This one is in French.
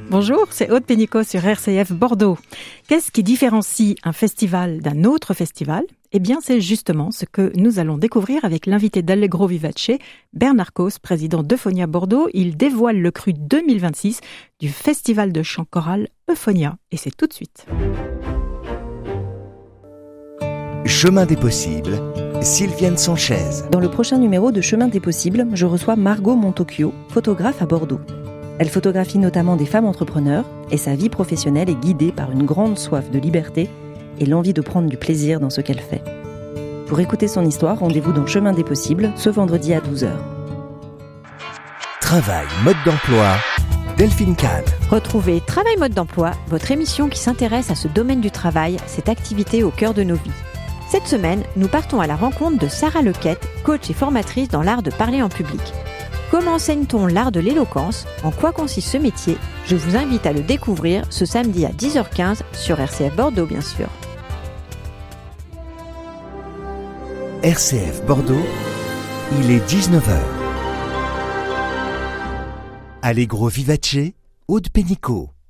Bonjour, c'est Aude Pénicaud sur RCF Bordeaux. Qu'est-ce qui différencie un festival d'un autre festival ? Eh bien, c'est justement ce que nous allons découvrir avec l'invité d'Allegro Vivace, Bernard Cos, président d'Euphonia Bordeaux. Il dévoile le cru 2026 du festival de chant choral Euphonia. Et c'est tout de suite. Chemin des possibles, Sylviane Sanchez. Dans le prochain numéro de Chemin des possibles, je reçois Margot Montocchio, photographe à Bordeaux. Elle photographie notamment des femmes entrepreneurs et sa vie professionnelle est guidée par une grande soif de liberté et l'envie de prendre du plaisir dans ce qu'elle fait. Pour écouter son histoire, rendez-vous dans Chemin des possibles ce vendredi à 12h. Travail, mode d'emploi, Delphine Kahn. Retrouvez Travail mode d'emploi, votre émission qui s'intéresse à ce domaine du travail, cette activité au cœur de nos vies. Cette semaine, nous partons à la rencontre de Sarah Lequette, coach et formatrice dans l'art de parler en public. Comment enseigne-t-on l'art de l'éloquence ? En quoi consiste ce métier ? Je vous invite à le découvrir ce samedi à 10h15 sur RCF Bordeaux, bien sûr. RCF Bordeaux, il est 19h. Allegro Vivace, Aude Pénicaud.